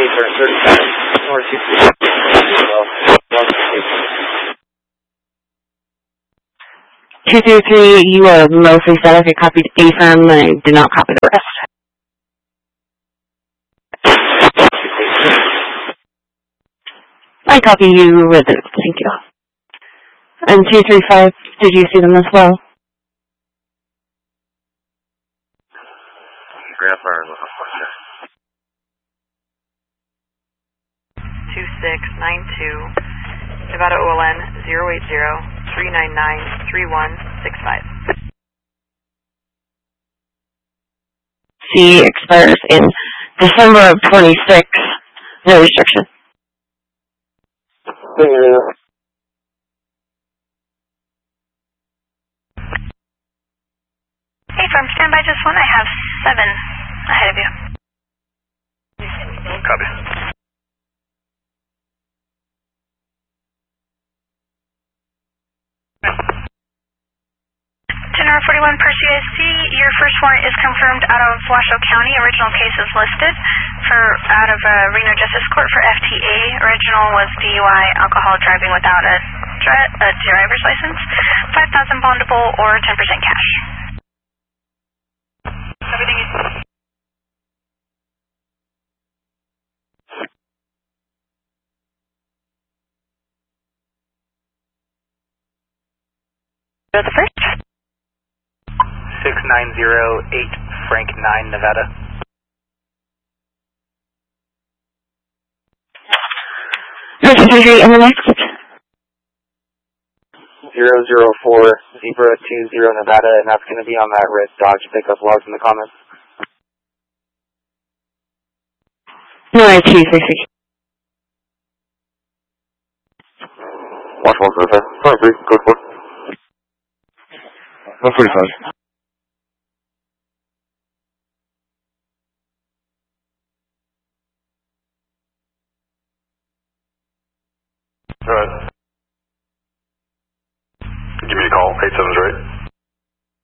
turn 35, north 233, you are mostly static. I copied A firm, and I did not copy the rest. I copy you with it. Thank you. And 235, did you see them as well? Grandfather. 2692, Nevada OLN 080-399-3165. C expires in December of 26. No restriction. Hey, firm, stand by just one. I have 7 ahead of you. Copy. General 41 Percy IC, your first warrant is confirmed out of Washoe County. Original case is listed out of Reno Justice Court for FTA. Original was DUI, alcohol driving without a driver's license. 5,000 bondable or 10% cash. Everything is... The first? 6908 Frank 9, Nevada. And the next? 004 Zebra 20 Nevada, and that's going to be on that red Dodge pickup logs in the comments. No, I have 260. Watch 145. Sorry, please. Go for it. 145. Give me a call. 87's right.